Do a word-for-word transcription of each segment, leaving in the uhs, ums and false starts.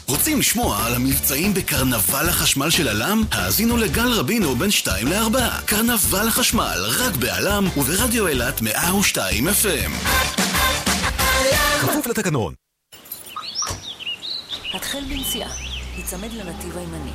רוצים לשמוע על המבצעים בקרנבל החשמל של אלם? האזינו לגל רבינו בין שתיים לארבע. קרנבל החשמל, רק באלם וברדיו אילת מאה ושתיים אף אם. כפוף לתקנון. התחל בנסיעה, יצמד לנתיב הימני.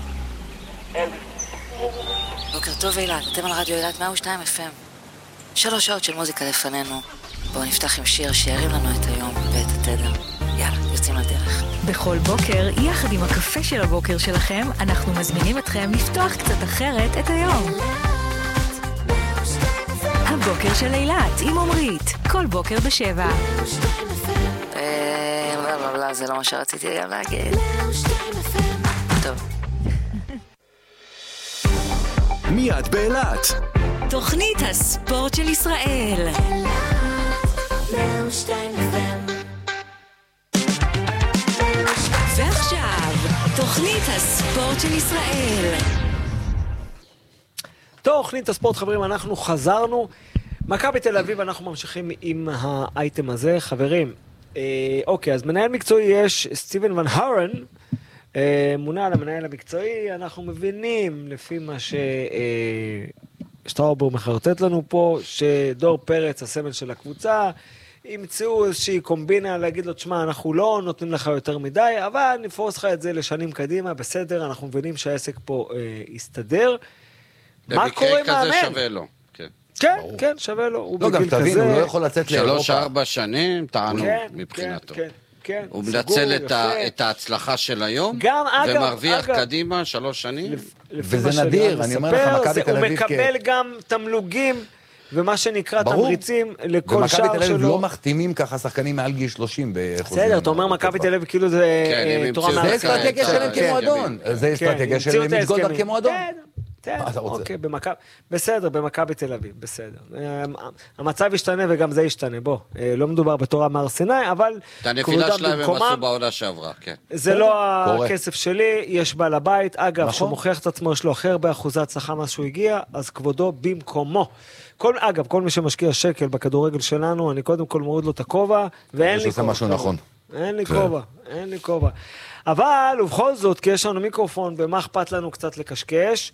בוקר טוב אילת, אתם על רדיו אילת מאה ושתיים אף אם. שלוש שעות של מוזיקה לפנינו. בואו נפתח עם שיר שירים לנו את היום ואת התדר. יאללה, יוצאים לדרך. בכל בוקר, יחד עם הקפה של הבוקר שלכם, אנחנו מזמינים אתכם לפתוח קצת אחרת את היום. הבוקר של אילת עם עומרית, כל בוקר בשבע. אה, לא, לא, לא, זה לא מה שרציתי גם להגיד. טוב. מיד באילת. תוכנית הספורט של ישראל. ועכשיו, תוכנית הספורט של ישראל. תוכנית הספורט, חברים, אנחנו חזרנו. מכבי תל אביב, אנחנו ממשיכים עם האייטם הזה. חברים, אה, אוקיי, אז מנהל מקצועי יש סטיבן ון הרן, אה, מונה על המנהל המקצועי. אנחנו מבינים, לפי מה ש... אה, שטראובר מחרטט לנו פה, שדור פרץ, הסמל של הקבוצה, ימצאו איזושהי קומבינה להגיד לו, תשמע, אנחנו לא נותנים לך יותר מדי, אבל נפרוס לך את זה לשנים קדימה, בסדר, אנחנו מבינים שהעסק פה אה, יסתדר. מה קורה עם מאמן? במקרה כזה שווה לו. כן, כן, כן, שווה לו. הוא לא, גם תבין, הוא לא יכול לצאת לאירופה. שלוש, ארבע שנים, טענו מבחינתו. כן, כן. הוא מנצל את ההצלחה של היום, ומרוויח קדימה שלוש שנים. וזה נדיר, אני אומר לך, מכבי תל אביב... הוא מקבל גם תמלוגים, ומה שנקרא תמריצים לכל שער שלו. ומכבי תל אביב לא מחתימים ככה שחקנים מעל גיל שלושים בחוזים. בסדר, אתה אומר מכבי תל אביב כאילו זה תורה מהרצאה. זה אסטרטגיה שלהם כמועדון. זה אסטרטגיה שלהם לסגול דר כמועדון. בסדר, במכבי תל אביב, בסדר. המצב ישתנה וגם זה ישתנה, בוא. לא מדובר בתורה מהר סיני, אבל... את הנפילה שלהם הם עשו בעונה שעברה, כן. זה לא הכסף שלי, יש בעל הבית. אגב, שהוא מוכיח את עצמו, יש לו אחר באחוזי הצלחה מה שהוא הגיע, אז כבודו במקומו. כל, אגב, כל מי שמשקיע שקל בכדורגל שלנו, אני קודם כל מוריד לו את הכובע, ואין לי כובע. משהו נכון. אין לי כובע, אין לי כובע. אבל, ובכל זאת, כי יש לנו מיקרופון, במה אכפת לנו קצת לקשקש,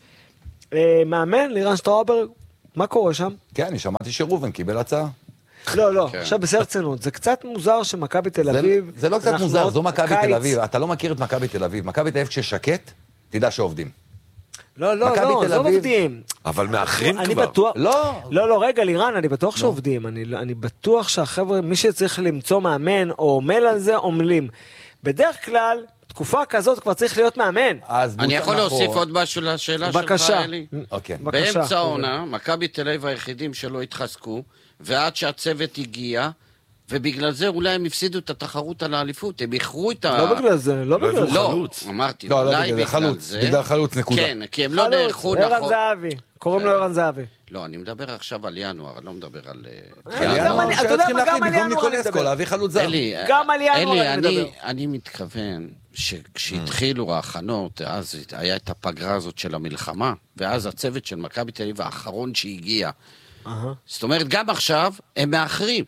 מאמן, לירן שטראובר, מה קורה שם? כן, אני שמעתי שרובן קיבל הצעה. לא, לא, עכשיו בסרצנות, זה קצת מוזר שמכבי תל אביב... זה לא קצת מוזר, זו מכבי תל אביב, אתה לא מכיר את מכבי תל אביב, מכבי תל אביב כששקט, תדע שעובדים. לא, לא, לא, לא עובדים. אבל מאחרים כבר. לא, לא, לא, רגע, לירן, אני בטוח שעובדים, אני בטוח שהחבר'ה, מי שצריך למצוא מאמן או עומל על זה, עומלים. בדרך כלל... תקופה כזאת כבר צריך להיות מאמן. אני יכול להוסיף עוד משהו לשאלה שלך, אלי? באמצע העונה, מכבי תל אביב היחידים שלא התחזקו, ועד שהצוות הגיע, ובגלל זה אולי הם הפסידו את התחרות על האליפות, הם איחרו את ה... לא בגלל זה, לא בגלל זה. לא, אמרתי, אולי בגלל זה. בגלל חלוץ, נקודה. כן, כי הם לא נערכו נכון. ערן זהבי, קוראים לו ערן זהבי. לא, אני מדבר עכשיו על ינואר, אני לא מדבר על... אתה יודע מה, גם על ינואר אני מדבר. להביא חלוץ זר. גם על ינואר אני מדבר. אני מתכוון שכשהתחילו ההכנות, אז היה את הפגרה הזאת של המלחמה, ואז הצוות של מכבי תל אביב האחרון שהגיע. זאת אומרת, גם עכשיו הם מאחרים.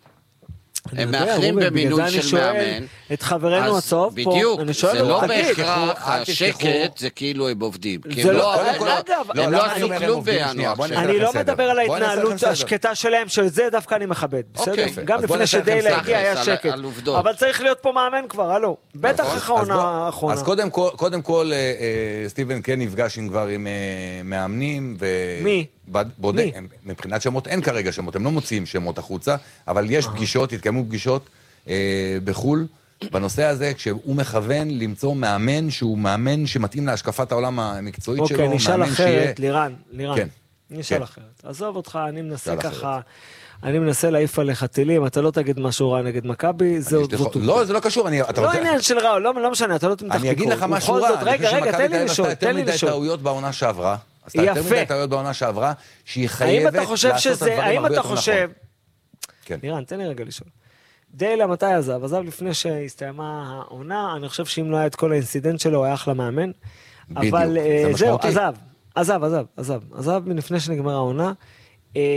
הם מאחרים במינוי של מאמן. את חברנו הצהוב פה. בדיוק, זה לא בהכרח, השקט זה כאילו הם עובדים. זה לא, אגב, הם לא עשו כלום בינואר. אני לא מדבר על ההתנהלות השקטה שלהם, שזה דווקא אני מכבד. בסדר? גם לפני שדיילה הגיע היה שקט. אבל צריך להיות פה מאמן כבר, הלו. בטח אחרונה האחרונה. אז קודם כל, סטיבן כן נפגש כבר עם מאמנים. מי? בודק, מבחינת שמות אין כרגע שמות, הם לא מוציאים שמות החוצה, אבל יש פגישות, התקיימו פגישות אה, בחול, בנושא הזה, כשהוא מכוון למצוא מאמן, שהוא מאמן שמתאים להשקפת העולם המקצועית שלו. אוקיי, נשאל אחרת, שיהיה... לירן, לירן, כן, נשאל כן. אחרת. עזוב אותך, אני מנסה ככה, אני מנסה להעיף עליך טילים, אתה לא תגיד משהו רע נגד מכבי, זה עוד זאת... לא, זה לא קשור, אני... לא עניין של רע, לא משנה, אתה לא תמתח פיקור. אני אגיד לך משהו רע, רגע, רגע, תן לי לשאול, תן לי לשאול. טעויות בעונה שעברה, אז אתה יותר מדי טעויות בעונה שעברה, שהיא חייבת לעשות את הדברים הרבה יותר נכון. כן. נירן, תן לי רגע לשאול. דיילה מתי עזב? עזב לפני שהסתיימה העונה, אני חושב שאם לא היה את כל האינסידנט שלו, הוא היה אחלה מאמן. בדיוק, אבל זה זהו, משמעותי. עזב, עזב, עזב, עזב, עזב לפני שנגמר העונה.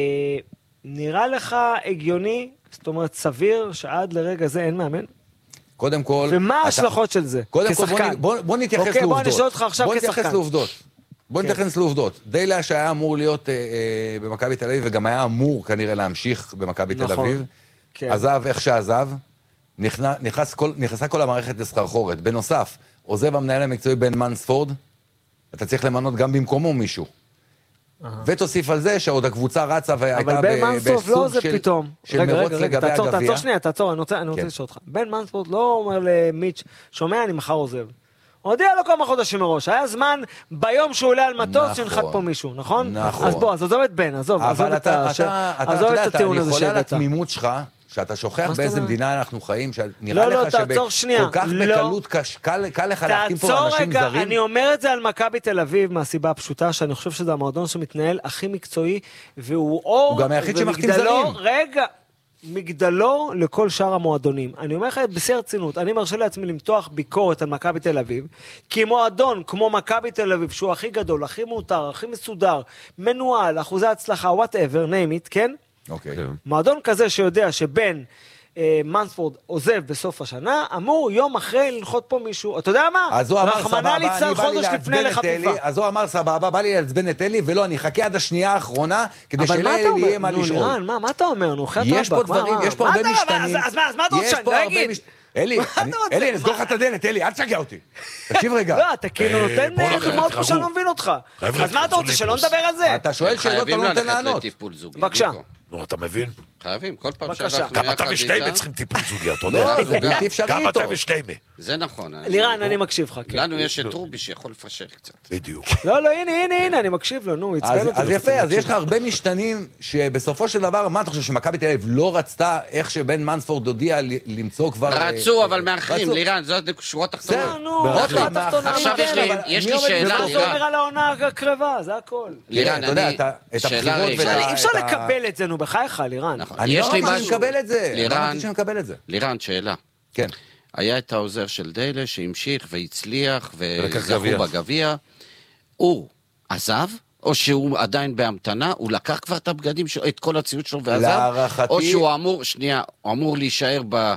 נראה לך הגיוני, זאת אומרת סביר, שעד לרגע זה אין מאמן? קודם כל... ומה אתה- ההשלכות של זה? קודם כל, בוא, כשחקן. נ- בוא, בוא נתייחס אוקיי, לעובדות. בוא אני אשאל אותך עכשיו בוא כשחקן. נתייחס לעובדות. בוא כן. נתייחס לעובדות. דיילה שהיה אמור להיות אה, אה, במכבי תל אביב, וגם היה אמור כנראה להמשיך במכבי תל נכון. אביב. כן. עזב איך שעזב, נכנס, נכנס כל, נכנסה כל המערכת לסחרחורת. בנוסף, עוזב המנהל המקצועי בן מנספורד, אתה צריך למנות גם במקומו מישהו. ותוסיף על זה שעוד הקבוצה רצה והייתה אבל בן מנספורד לא עוזב של, פתאום. של רגע, מרוץ רגע, רגע, לגבי תעצור, הגביע. תעצור שנייה, תעצור, אני רוצה, אני רוצה כן. לשאול אותך. בן מנספורד לא אומר למיץ', שומע, אני מחר עוזב. הודיע לו כמה חודשים מראש, היה זמן ביום שהוא עולה על מטוס נכון. שינחת פה מישהו, נכון? נכון. אז בוא, אז עזוב את בן, עזוב, עזוב אבל את אתה, הש- אתה, אתה, עזוב אתה את יודע, הטיעון אני הזה חולה על שהבאת. התמימות שלך, שאתה שוכח זאת באיזה אומרת? מדינה אנחנו חיים, שנראה לא, לא, לך תעצור שנייה. שבכל כך לא. בקלות, קש- קל קל לך להחתים פה תעצור אנשים רגע, זרים. אני אומר את זה על מכבי תל אביב מהסיבה הפשוטה, שאני חושב שזה המועדון שמתנהל הכי מקצועי, והוא אור, הוא גם היחיד שמחתים ומגדלור- זרים. רגע, מגדלור לכל שאר המועדונים. אני אומר לך בשיא הרצינות, אני מרשה לעצמי למתוח ביקורת על מכבי תל אביב, כי מועדון כמו מכבי תל אביב, שהוא הכי גדול, הכי מותר, הכי מסודר, מנוהל, אחוזי הצלחה, whatever, name it, כן? אוקיי. מועדון כזה שיודע שבן אה, מנספורד עוזב בסוף השנה, אמור יום אחרי לנחות פה מישהו, אתה יודע מה? אז הוא אמר רחמנא סבבה, ליצלן אני בא לי חודש לפני לעצבן את אלי, לחטיפה. אז הוא אמר סבבה, בא לי לעצבן את אלי, ולא, אני אחכה עד השנייה האחרונה, כדי אבל מה אתה שלאלי אומר? יהיה מה נו, לשאול. לירן, מה, מה אתה אומר? נו, חיית יש פה רבאק, מה, דברים, מה? יש פה מה הרבה אתה- משתנים. אז- אז מה, אז מה אתה רוצה יש שאני פה לא הרבה אגיד? מש- אלי, מה אני- אתה רוצה? אלי, אני אסגור לך את הדלת, אלי, אל תשגע אותי. תקשיב רגע. לא, אתה כאילו נותן בוא אה, נלך, דוגמאות תרגעו. שאני לא מבין אותך. חבר'ה, אז מה אתה תכנסו רוצה, שלא לפלוס. נדבר על זה? אתה שואל שאלות, אתה חייבים לא נותן ללכת לענות. לטיפול זוגי. בבקשה. בדיוק. נו, אתה מבין? חייבים, כל פעם בבקשה. שאנחנו גם יחד אתה ושטיימה איתם, צריכים טיפול זוגי, אתה יודע? לא, זה בלתי אפשרי גם איתו. אתה ושטיימה. זה נכון. לירן, אני מקשיב לך, כן. לנו יש את רובי שיכול לפשר קצת. בדיוק. לא, לא, הנה, הנה, הנה, אני מקשיב לו, נו, אז, עצבן אותי. אז יפה, אז יש לך הרבה משתנים שבסופו של דבר, מה אתה חושב, שמכבי תל אביב לא רצתה איך שבן מנספורד הודיע ל- למצוא כבר... רצו, אה, אבל מאחרים, רצו. לירן, זאת שורות בסדר, תחתונות. נו, באחרים, אחלה תחתונה. עכשיו יש לי- אבל יש מי לי עומד שאלה, ומה בזה? זה לירן. אומר על העונה הקרבה, זה הכל. לירן, אתה יודע, אני... אתה- את שאלה הבחירות רגע. ואת ה- אי אפשר את ה- לקבל את זה, נו, בחייך, לירן. נכון. אני יש לא לי אמרתי משהו- שנקבל את זה. לירן- לא אמרתי שנקבל את זה. לירן, שאלה. כן. היה את העוזר של דיילה שהמשיך והצליח ולקח וזכו גביע. בגביע. הוא עזב, או שהוא עדיין בהמתנה, הוא לקח כבר את הבגדים שלו, את כל הציוד שלו ועזב, להערכתי- או שהוא אמור, שנייה, הוא אמור להישאר ב,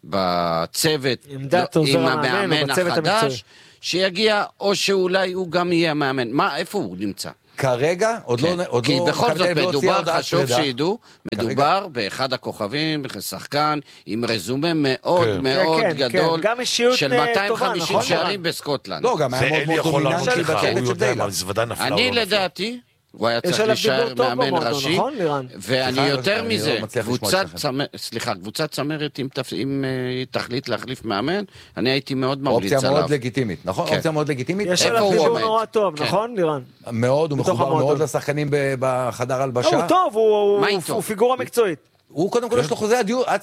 בצוות עמדת לא, עוזר עם המאמן או המאמן בצוות המקצועי. החדש, שיגיע, או שאולי הוא גם יהיה המאמן. מה, איפה הוא נמצא? כרגע, עוד לא... כן, עוד כי לא- בכל מכבי זאת תל אביב לא הוציאה מדובר, הודעת חשוב פרידה. שידעו, כרגע. מדובר באחד הכוכבים, שחקן עם רזומה מאוד כן. מאוד כן, כן, גדול, גם אישיות, של אה, מאתיים וחמישים טובה, נכון? שערים בסקוטלנד. לא, גם זה היה מאוד אלי מאוד יכול לענות דומיננטי לך, בצוות הוא של יודע דיילה. מה, מזוודה נפלה או לא אני נפלה. לדעתי, הוא היה יש צריך עליו להישאר דיבור טוב מאמן במועדון, ראשי, נכון, לירן? ואני סליחה, יותר אני מזה, לא מצליח לשמוע קבוצת אתכם. צמרת, סליחה, קבוצת צמרת, אם תפ- אם אה, תחליט להחליף מאמן, אני הייתי מאוד ממליץ אופציה עליו. מאוד לגיטימית, נכון? כן. אופציה מאוד לגיטימית. יש איפה עליו הוא דיבור עומד? נורא טוב, כן. נכון, לירן? מאוד, הוא בתוך מחובר המועדון. מאוד לשחקנים ב- בחדר הלבשה. הוא טוב, הוא- מה הוא איתו? הוא פיגורה מקצועית. הוא קודם כל יש לו חוזה הדיור, עד...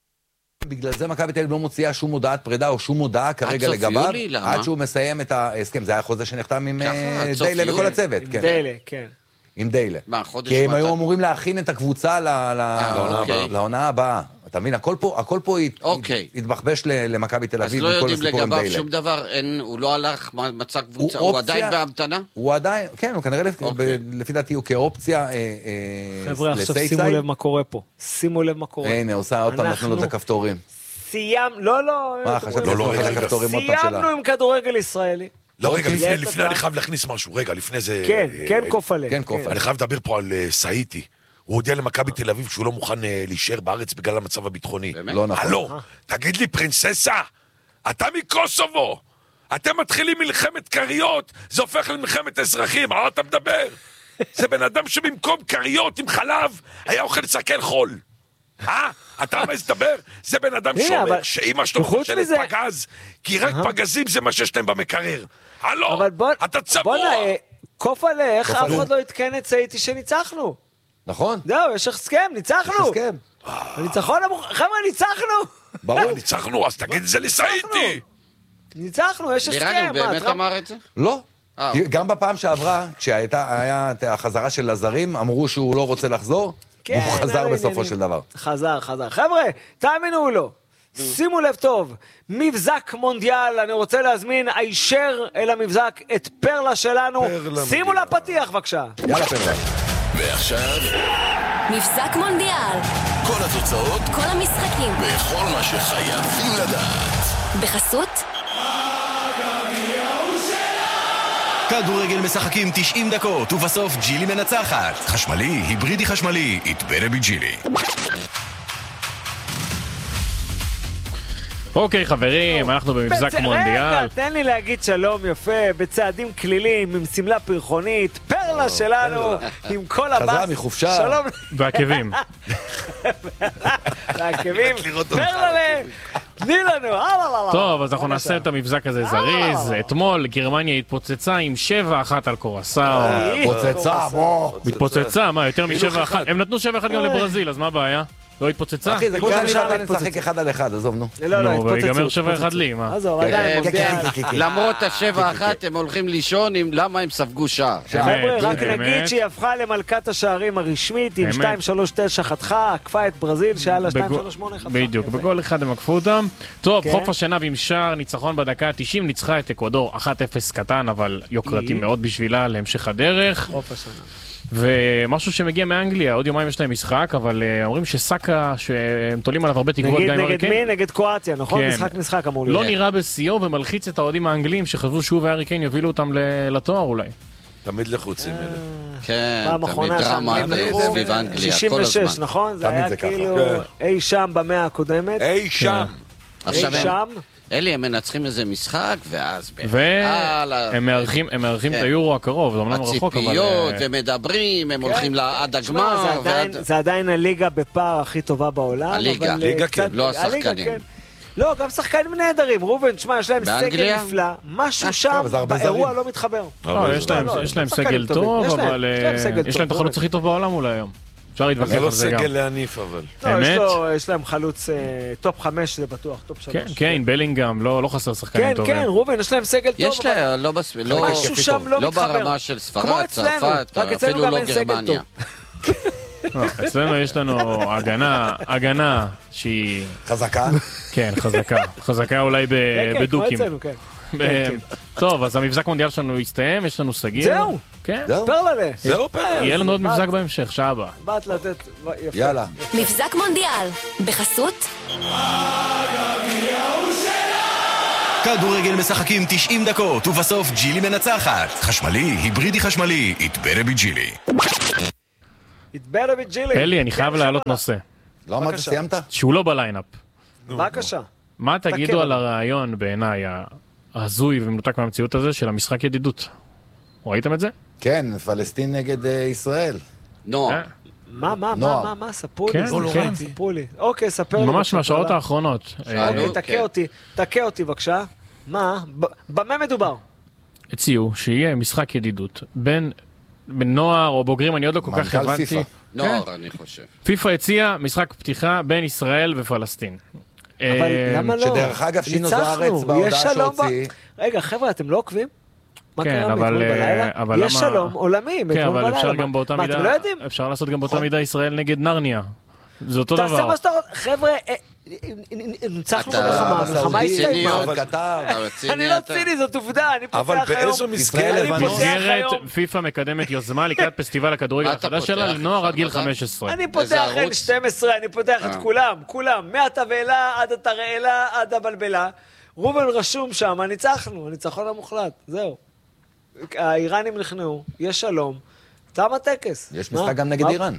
בגלל זה מכבי תל אביב לא מוציאה שום הודעת פרידה או שום הודעה כרגע סוף לגביו, יולי, למה? עד שהוא מסיים את ההסכם. זה היה חוזה שנחתם עם ככה, אה, עד סוף דיילה יולי. וכל הצוות, עם כן. דיילה, כן. עם דיילה. מה, חודש כי הם מתי? היו אמורים להכין את הקבוצה ל- ל- לעונה הבאה. לעונה הבאה. אתה מבין, הכל פה, הכל פה הת- אוקיי. התבחבש ל- למכבי תל אז אביב לא וכל יודעים הסיפור עם לגביו דיילה. שום דבר, אין, הוא לא הלך, מה- מצא קבוצה, הוא הוא אופציה- עדיין בהמתנה? הוא עדיין, כן, הוא כנראה, לפי- אוקיי. ב- לפי דעתי הוא כאופציה אה, אה, חבר'ה, עכשיו לסייסאי. שימו לב מה קורה פה. שימו לב מה קורה. הנה, עושה עוד פעם אנחנו נתנו לו את הכפתורים. סיים, לא, לא. מה, אתם חשבתי רואים? לא, לא, לעשות רגע, את הכפתורים עוד פעם סיימנו שלה. עם כדורגל ישראלי. לא, רגע, לפני, לעת לפני עתה. אני חייב להכניס משהו. רגע, לפני זה... כן, אה, כן אה, קופלה. כן, קופלה. אני חייב לדבר פה על אה, סאיטי. הוא הודיע למכבי תל אביב שהוא לא מוכן אה, להישאר בארץ בגלל המצב הביטחוני. באמת? לא נכון. הלו, תגיד לי, פרינססה, אתה מקוסובו. אתם מתחילים מלחמת כריות, זה הופך למלחמת אזרחים, על מה אתה מדבר? זה בן אדם שבמקום כריות עם חלב, היה אוכל סכן חול. אה? אתה מה לדבר? זה בן אדם הנה, שאומר אבל- שאמא שלו וחוץ חושלת מזה- פגז, כי רק פגזים זה מה שיש להם במקרר. הלו, אבל בוא, אתה צבוע. בוא'נה, אה, קופלה, איך אף קופלה. אחד לא התקן את סייטי שניצחנו? נכון? זהו, יש הסכם, ניצחנו. יש הסכם. הניצחון המוח... חבר'ה, ניצחנו! ברור. ניצחנו, אז תגיד את זה לסאיטי. ניצחנו, יש הסכם. לירן, הוא מה, באמת אתה- אמר את זה? לא. אה, כי גם בפעם שעברה, כשהייתה היה את החזרה של הזרים, אמרו שהוא לא רוצה לחזור, כן, והוא חזר לא בסופו עניינים. של דבר. חזר, חזר. חבר'ה, תאמינו או לא, שימו לב טוב, מבזק מונדיאל, אני רוצה להזמין הישר אל המבזק את פרלה שלנו. פרלה שימו מגיעה. לפתיח בבקשה. יאללה פרלה. ועכשיו, מבזק מונדיאל, כל התוצאות כל המשחקים, וכל מה שחייבים לדעת. בחסות כדורגל משחקים תשעים דקות, ובסוף ג'ילי מנצחת. חשמלי, היברידי חשמלי, יתברה בג'ילי. אוקיי חברים, אנחנו במבזק מונדיאל. רגע, תן לי להגיד שלום יפה, בצעדים כלילים, עם סמלה פרחונית, פרלה שלנו, עם כל הבאס. חזרה מחופשה. שלום. והעקבים. והעקבים, פרלה להם. תני לנו, הלאה. טוב, אז אנחנו נעשה את המבזק הזה זריז. אתמול גרמניה התפוצצה עם שבע אחת על קורסאו. התפוצצה, בוא. התפוצצה, מה, יותר משבע אחת? הם נתנו שבע אחת גם לברזיל, אז מה הבעיה? לא התפוצצה? אחי, זה כמו שאתה נשחק אחד על אחד, עזוב, נו. לא, לא, נו, ויגמר שבע אחד לי, מה? עזוב, עדיין מונדיאל. למרות השבע אחת הם הולכים לישון, למה הם ספגו שער? חבר'ה, רק נגיד שהיא הפכה למלכת השערים הרשמית, עם שתיים שלוש תשע חתכה, עקפה את ברזיל, שהיה לה שתיים שלוש שמונה חתכה. בדיוק, בגול אחד הם עקפו אותם. טוב, חוף השנהב עם שער ניצחון בדקה ה-תשעים, ניצחה את אקוודור אחת אפס קטן, אבל יוקרתי מאוד בשבילה להמשך הדרך. חוף השנהב. ומשהו שמגיע מאנגליה, עוד יומיים יש להם משחק, אבל אומרים שסאקה, שהם תולים עליו הרבה תקוות גם עם נגד מי? נגד קרואטיה, נכון? משחק משחק אמור להיות. לא נראה בשיאו ומלחיץ את האוהדים האנגלים שחשבו שהוא והארי קיין יובילו אותם לתואר אולי. תמיד לחוצים אלה. כן, תמיד דרמה סביב אנגליה, שישים ושש, נכון? זה היה כאילו אי שם במאה הקודמת. אי שם. אי שם. אלי, הם מנצחים איזה משחק, ואז... והם מארחים את היורו הקרוב, זה אומנם רחוק, אבל... הציפיות, ומדברים, הם הולכים עד הגמר. זה עדיין הליגה בפער הכי טובה בעולם. הליגה, לא השחקנים. לא, גם שחקנים נהדרים, רובן, תשמע, יש להם סגל נפלא, משהו שם באירוע לא מתחבר. יש להם סגל טוב, אבל יש להם את החלוץ הכי טוב בעולם אולי היום. אפשר להתווכח על זה גם. זה לא סגל להניף, אבל. באמת? יש להם חלוץ טופ חמש, זה בטוח, טופ שלוש. כן, כן, בלינגהם, לא חסר שחקנים טובים. כן, כן, רובן, יש להם סגל טוב. יש להם, לא בסביב, לא ברמה של ספרד, צרפת, אפילו לא גרמניה. אצלנו יש לנו הגנה, הגנה שהיא... חזקה? כן, חזקה. חזקה אולי בדוקים. טוב, אז המבזק מונדיאל שלנו יסתיים, יש לנו סגיר. זהו. כן. פרללה. זהו פרללה. יהיה לנו עוד מבזק בהמשך, שעה הבאה. באת לתת... יאללה. מבזק מונדיאל, בחסות כדורגל משחקים תשעים דקות, ובסוף ג'ילי מנצחת. חשמלי, היברידי חשמלי, יתברה בג'ילי. יתברה בג'ילי. אלי, אני חייב להעלות נושא. לא אמרת, סיימת? שהוא לא בליינאפ. בבקשה. מה תגידו על הרעיון בעיניי ההזוי ומנותק מהמציאות הזה של המשחק ידידות? ראיתם את זה? כן, פלסטין נגד ישראל. נו. מה, מה, מה, מה, ספרו לי, כן, כן. ספרו לי. אוקיי, ספר לי. ממש מהשעות האחרונות. אוקיי, תקה אותי, תקה אותי בבקשה. מה? במה מדובר? הציעו שיהיה משחק ידידות בין נוער או בוגרים, אני עוד לא כל כך הבנתי. נוער, אני חושב. פיפה הציע משחק פתיחה בין ישראל ופלסטין. אבל למה לא? שדרך אגב שינו זוארץ בהודעה שהוציא. רגע, חבר'ה, אתם לא עוקבים? מה כן, קרה אבל, מאתמול בלילה? אבל יש למה... שלום עולמי, כן, מאתמול אבל בלילה. אפשר גם באותה מה, מידה... אתם לא יודעים? אפשר לעשות גם באותה מידה ישראל נגד נרניה. זה אותו דבר. תעשה מה שאתה רוצה. חבר'ה, ניצחנו במלחמה, המלחמה הסתיימה. אני לא ציני, זאת עובדה, אני פותח היום. אבל באיזו מסגרת? מסגרת פיפה מקדמת יוזמה לקראת פסטיבל הכדורגל החדש שלה לנוער עד גיל חמש עשרה. אני פותח אל שתים עשרה, אני פותח את כולם, כולם, מהתבלה עד התרעלה עד הבלבלה. רובן רשום שם, ניצחנו, הניצחון המוחלט, זהו. האיראנים נכנעו, יש שלום, תם הטקס. יש משחק גם נגד איראן.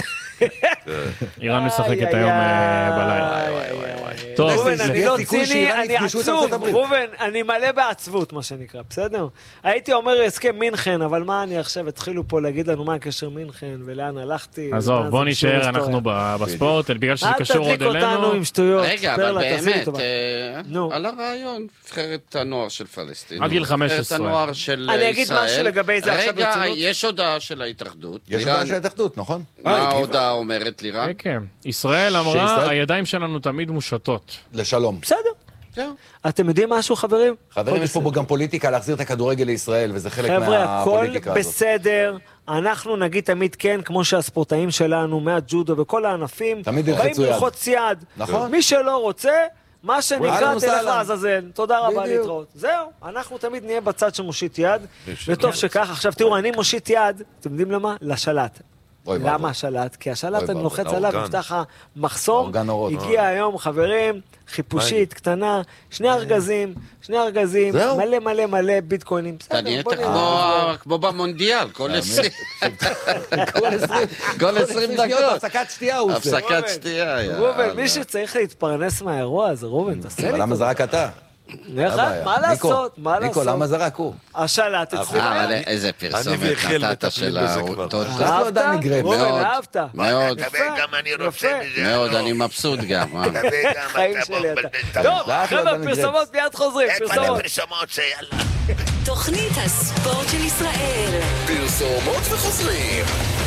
איראן משחקת היום בלילה. טוב, רובן, אני לא ציני, אני עצוב, רובן, אני מלא בעצבות, מה שנקרא, בסדר? הייתי אומר הסכם מינכן, אבל מה אני עכשיו, התחילו פה להגיד לנו מה הקשר מינכן, ולאן הלכתי. עזוב, בוא נשאר אנחנו בספורט, בגלל שזה קשור עוד אלינו. אל תדליק אותנו עם שטויות. רגע, אבל באמת, על הרעיון, נבחרת הנוער של פלסטין. עד גיל חמש עשרה. נבחרת הנוער של ישראל. אני אגיד משהו לגבי זה עכשיו ברצינות. רגע, יש הודעה של ההתאחדות. יש הודעה של ההתאחדות, נכון? מה ההודעה אומרת לירה? כן, ישראל אמרה, הידיים שלנו תמיד מושטות. לשלום. בסדר. אתם יודעים משהו, חברים? חברים, יש פה גם פוליטיקה להחזיר את הכדורגל לישראל, וזה חלק מהפוליטיקה הזאת. חבר'ה, הכל בסדר. אנחנו נגיד תמיד כן, כמו שהספורטאים שלנו, מהג'ודו וכל הענפים, באים ללחוץ יד. נכון. מי שלא רוצה, מה שנקרא תלך לעזאזל. תודה רבה להתראות. זהו, אנחנו תמיד נהיה בצד שמושיט יד, וטוב שכך. עכשיו תראו, אני מושיט יד, אתם יודעים למה? לשלט. למה השלט? כי השלט אני לוחץ עליו, נפתח המחסום, האורגן הגיע היום, חברים, חיפושית קטנה, שני ארגזים, שני ארגזים, מלא מלא מלא ביטקוינים. אתה נהיית כמו במונדיאל, כל עשרים. כל עשרים דקות. הפסקת שתייה הוא עושה. הפסקת שתייה. רובן, מי שצריך להתפרנס מהאירוע הזה, רובן, תעשה לי. למה זה רק אתה? מה לעשות? מה לעשות? ניקו, למה זה רק הוא? השלט אצלי. אבל איזה פרסומת נתת של הערוץ. אהבת? רובן, אהבת. מאוד. גם אני רוצה מזה. מאוד, אני מבסוט גם. חיים שלי אתה. טוב, חבר'ה, פרסומות מיד חוזרים. פרסומות. פרסומות שיאללה. תוכנית הספורט של ישראל. פרסומות וחוזרים.